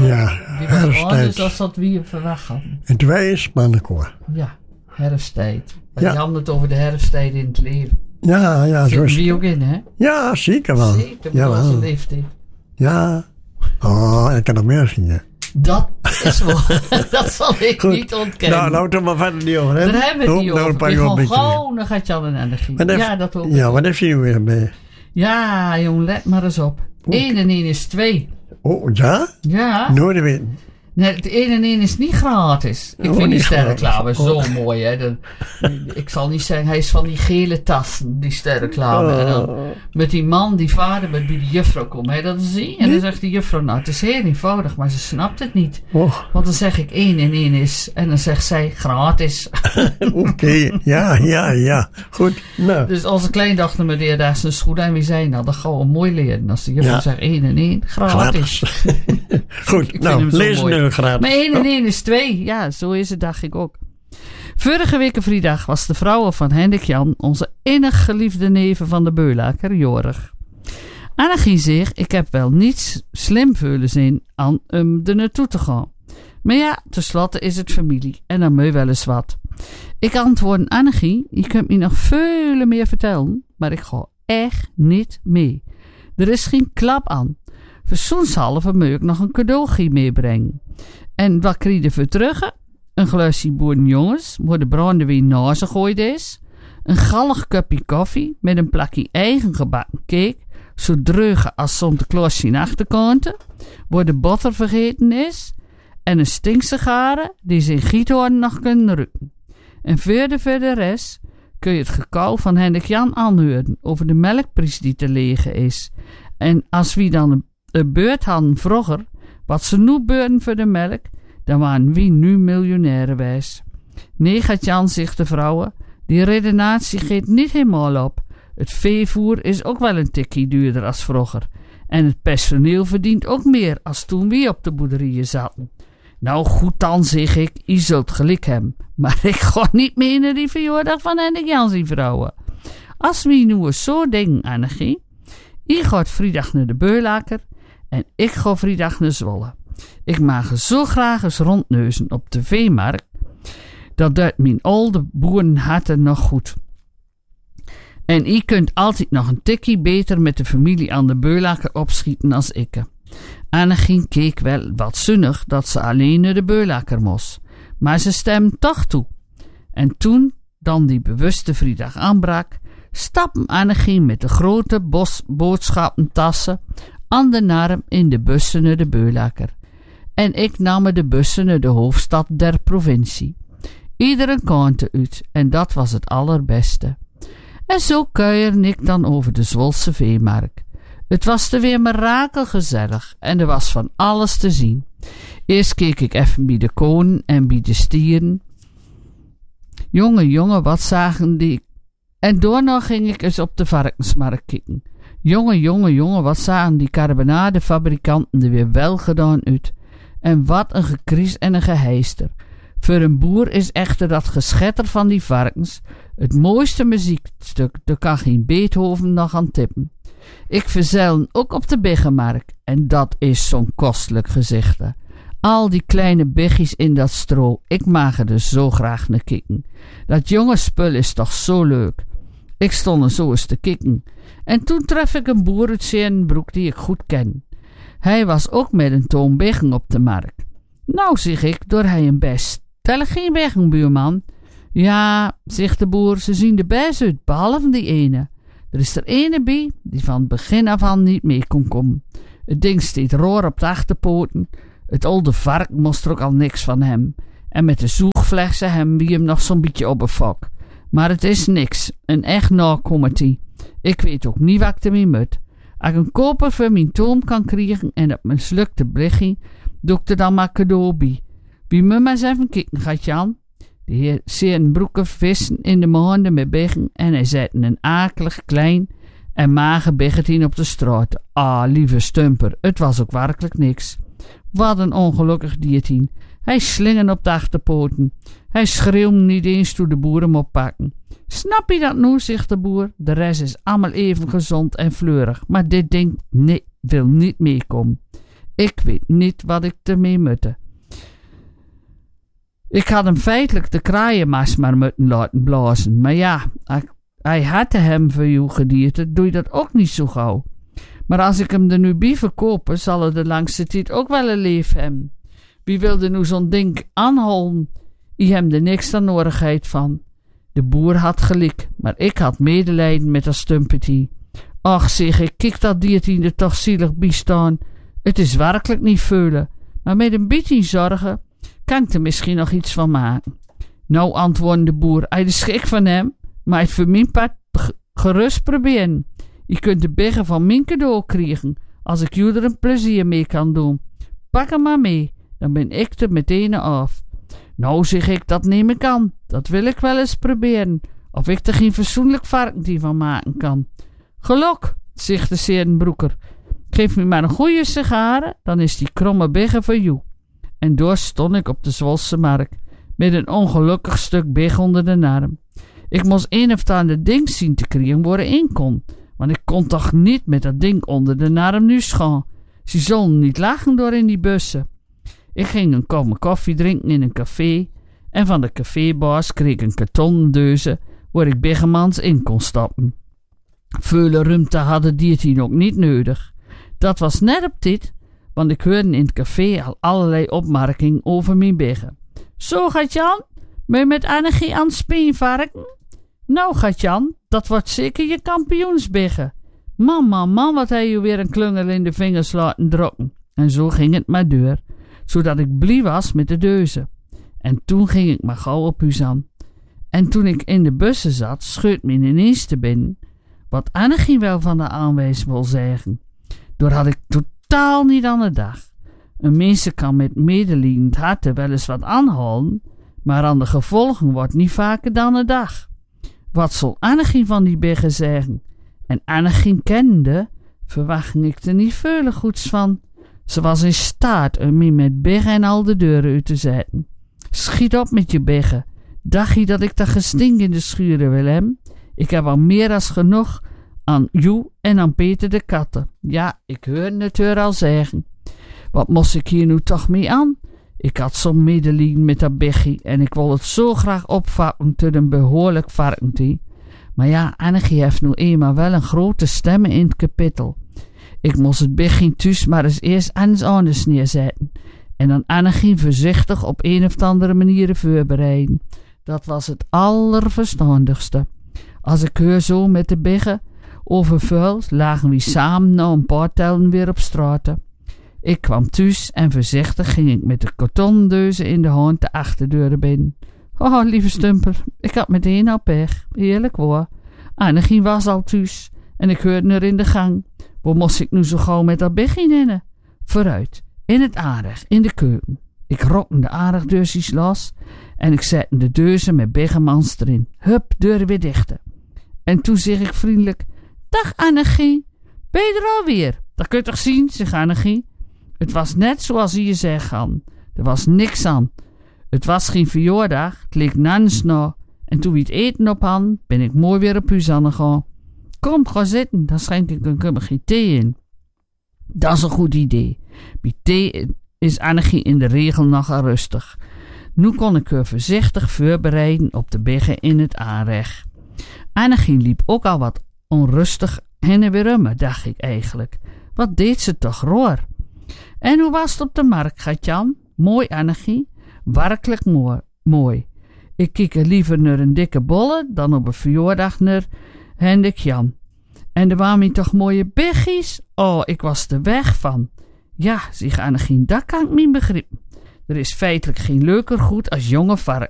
Ja, Die was herfsttijd. anders als dat we verwacht hadden. En twee is mannenkoor. Ja, herfsttijd. Maar Ja. die hadden het over de herfsttijd in het leven. Ja, zo Zitten is we het. ook in, hè? Ja, zeker wel. Zeker, met onze Jawel. leeftijd. Ja. Oh, en ik kan nog meer zingen. Dat is wel... dat zal ik Goed. niet ontkennen. Nou, toch maar verder niet over, hè? Daar hebben we het niet Nou, over. een paar Ik jaar ga een beetje. gewoon, dan gaat je al een energie. Maar dat- Ja, dat ook. Ja, wat heeft je weer bij? Ja, jong, let maar eens op. 1 en 1 is 2. Oh, ja? Ja. Nooit weten. Nee, het 1 en 1 is niet gratis. Ik Oh, vind die niet sterrenklaver gratis. zo mooi, hè. Ik zal niet zeggen, hij is van die gele tassen, die sterrenklaver. En dan met die man, die vader, met wie de juffrouw komt. Hè, dat zie. En dan zegt die juffrouw, nou, het is heel eenvoudig, maar ze snapt het niet. Oh, Want dan zeg ik 1 en 1 is, en dan zegt zij, gratis. oké. Ja. Goed. Nou. Dus onze kleindochter meneer daar zijn schoen en wie zei, nou, dat gaan we mooi leren. Als de juffrouw Ja. zegt 1 en 1, gratis. Goed, vind nou, hem zo lees mooi. nu gratis. Maar 1 en 1 is 2. Ja, zo is het, dacht ik ook. Vorige week vrijdag was de vrouw van Hendrik Jan, onze innig geliefde neven van de Beulaker, jorig. Annegie zegt, ik heb wel niets slim vullen zin aan om er naartoe te gaan. Maar ja, tenslotte is het familie en dan moet je wel eens wat. Ik antwoord Annegie, je kunt me nog veel meer vertellen, maar ik ga echt niet mee. Er is geen klap aan. Verzoenshalve moet ik nog een cadeautje meebrengen. En wat krijg je voor terug? Een glaasje boerenjongens, waar de brandewijn na ze gooid is. Een gallig kopje koffie met een plakje eigen gebakken cake, zo dreug als Santa Claus zijn achterkanten, waar de boter vergeten is. En een stinksigaren die ze in Giethoorn nog kunnen ruiken. En voor de rest kun je het gekauw van Hendrik Jan aanhoren over de melkprijs die te legen is. En als wie dan een beurt hadden vroeger, wat ze nu beurten voor de melk, dan waren wie nu miljonairen wijs. Nee, gaat Jan, zegt de vrouwen, die redenatie geeft niet helemaal op. Het veevoer is ook wel een tikkie duurder als vroeger. En het personeel verdient ook meer als toen we op de boerderijen zaten. Nou goed dan, zeg ik, je zult gelijk hebben. Maar ik ga niet meer naar die verjaardag van Hendrik Jan zien vrouwen. Als we nu eens zo denken, Annegie, je gaat vrijdag naar de Beulaker en ik ga vrijdag naar Zwolle. Ik mag zo graag eens rondneuzen op de veemarkt. Dat doet mijn oude boerenharten nog goed. En je kunt altijd nog een tikkie beter met de familie aan de Beulaker opschieten als ik. Annegie keek wel wat zinnig dat ze alleen naar de Beulaker moest. Maar ze stemde toch toe. En toen dan die bewuste vrijdag aanbrak, stapte Annegie met de grote boodschappentassen aan de arm in de bussen naar de Beulaker. En ik nam de bussen naar de hoofdstad der provincie. Iedere kant uit en dat was het allerbeste. En zo kuierde ik dan over de Zwolse veemarkt. Het was er weer mirakelgezellig en er was van alles te zien. Eerst keek ik even bij de konen en bij de stieren. Jongen, wat zagen die... En daarna ging ik eens op de varkensmarkt kijken. Jongen, wat zagen die carbonadefabrikanten er weer wel gedaan uit. En wat een gekries en een geheister. Voor een boer is echter dat geschetter van die varkens het mooiste muziekstuk. Daar kan geen Beethoven nog aan tippen. Ik verzeilen ook op de biggenmarkt. En dat is zo'n kostelijk gezichte. Al die kleine biggies in dat stro. Ik mag er dus zo graag naar kijken. Dat jonge spul is toch zo leuk. Ik stond er zo eens te kijken. En toen tref ik een boer uit Zeerenbroek die ik goed ken. Hij was ook met een toon biggen op de markt. Nou, zeg ik, door hij een best. Tel geen biggen, buurman. Ja, zegt de boer, ze zien er best uit, behalve die ene. Er is er ene bij die van het begin af aan niet mee kon komen. Het ding steekt roer op de achterpoten. Het oude vark moest er ook al niks van hem. En met de zoegvlechten hem wie hem nog zo'n beetje op een fok. Maar het is niks, een echt nakomertie. Ik weet ook niet wat ik ermee moet. Als ik een koper voor mijn toom kan krijgen en op mijn slukte blikkie, doe ik er dan maar cadeau bij. Wie moet maar eens even kijken, gaat Jan. De heer Zeerenbroeken vissen in de maanden met biggen en hij zette een akelig klein en mager biggetje op de straat. Ah, lieve stumper, het was ook werkelijk niks. Wat een ongelukkig diertien. Hij slingerde op de achterpoten. Hij schreeuwde niet eens toen de boer hem oppakken. Snap je dat nu, zegt de boer. De rest is allemaal even gezond en fleurig. Maar dit ding wil niet meekomen. Ik weet niet wat ik ermee mutte. Ik had hem feitelijk de kraaienmast maar moeten laten blazen. Maar ja, hij had hem voor jou gedierte, doe je dat ook niet zo gauw. Maar als ik hem er nu bij verkopen, zal er de langste tijd ook wel een leef hebben. Wie wilde nu zo'n ding aanhouden? I hem er niks aan nodigheid van. De boer had gelijk, maar ik had medelijden met dat stumpetie. Ach zeg, ik kijk dat diertje er toch zielig bij staan. Het is werkelijk niet veulen, maar met een beetje zorgen kan ik er misschien nog iets van maken. Nou, antwoordde de boer, hij is schik van hem, maar het voor mijn part gerust proberen. Je kunt de biggen van mijn cadeau krijgen, als ik jullie er een plezier mee kan doen. Pak hem maar mee, dan ben ik er meteen af. Nou, zeg ik, dat neem ik aan. Dat wil ik wel eens proberen. Of ik er geen fatsoenlijk varkentje van maken kan. Geluk, zegt de zerenbroeker. Geef me maar een goede sigaren, dan is die kromme biggen voor jou. En door stond ik op de Zwolse markt, met een ongelukkig stuk big onder de arm. Ik moest een of ander ding zien te krijgen waar ik in kon. Want ik kon toch niet met dat ding onder de arm nu gaan. Ze zullen niet lachen door in die bussen. Ik ging een kop koffie drinken in een café en van de cafébaas kreeg ik een kartonnen deuze waar ik biggemans in kon stappen. Vele ruimte hadden diertien ook niet nodig. Dat was net op dit, want ik hoorde in het café al allerlei opmerkingen over mijn biggen. Zo, Gatjan, ben je met Annegie aan het speenvarken? Nou, Gatjan, dat wordt zeker je kampioensbiggen. Man, wat hij je weer een klungel in de vingers laten drukken. En zo ging het maar door, zodat ik blij was met de deuze. En toen ging ik maar gauw op huis aan. En toen ik in de bussen zat, scheut me ineens te binnen wat Annegie wel van de aanwijs wil zeggen. Door had ik totaal niet aan de dag. Een mens kan met medelijdend harte wel eens wat aanhalen, maar aan de gevolgen wordt niet vaker dan een dag. Wat zal Annegie van die biggen zeggen? En Annegie kende, verwachtte ik er niet veel goeds van. Ze was in staat om me met biggen en al de deuren uit te zetten. Schiet op met je biggen. Dacht je dat ik dat gestink in de schuren wil hebben? Ik heb al meer als genoeg aan jou en aan Peter de katten. Ja, ik hoorde het haar al zeggen. Wat moest ik hier nu toch mee aan? Ik had zo'n medelijden met dat biggie en ik wil het zo graag opvatten tot een behoorlijk varkentje. Maar ja, Annegie heeft nu eenmaal wel een grote stem in het kapitel. Ik moest het biggie thuis maar eens eerst anders neerzetten en dan Annegie voorzichtig op een of andere manier voorbereiden. Dat was het allerverstandigste. Als ik haar zo met de biggen overvuild, lagen we samen na een paar tellen weer op straat. Ik kwam thuis en voorzichtig ging ik met de kartondeuzen in de hand de achterdeuren binnen. Oh, lieve stumper, ik had meteen al pech. Eerlijk hoor. Annegie was al thuis en ik hoorde haar in de gang. Waar moest ik nu zo gauw met dat biggie in? Vooruit, in het aanrecht, in de keuken. Ik rokte de aanrechtdeurtjes los en ik zette de deuzen met biggemans erin. Hup, deuren weer dichten. En toen zeg ik vriendelijk, dag Annegie, ben je er alweer? Dat kun je toch zien, zegt Annegie. Het was net zoals je zegt, Han. Er was niks aan. Het was geen verjaardag, het leek nans na. En toen we het eten op hadden, ben ik mooi weer op huis aan gegaan. Kom, ga zitten, dan schenk ik een kummetje thee in. Dat is een goed idee. Bij thee is Annegie in de regel nogal rustig. Nu kon ik haar voorzichtig voorbereiden op de biggen in het aanrecht. Annegie liep ook al wat onrustig heen en weer rummen, dacht ik eigenlijk. Wat deed ze toch roer? En hoe was het op de markt, Gatjan? Mooi, Annegie. Werkelijk mooi. Ik kijk er liever naar een dikke bolle dan op een verjaardag naar Hendrik Jan. En er waren toch mooie biggies? Oh, ik was er weg van. Ja, zegt Annegie, dat kan ik niet begrijpen. Er is feitelijk geen leuker goed als jonge vark.